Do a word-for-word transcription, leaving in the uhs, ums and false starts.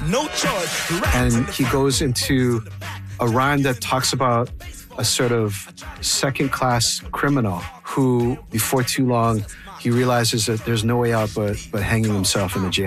no choice. And he goes into a rhyme that talks about a sort of second-class criminal who, before too long, he realizes that there's no way out but, but hanging himself in the jail.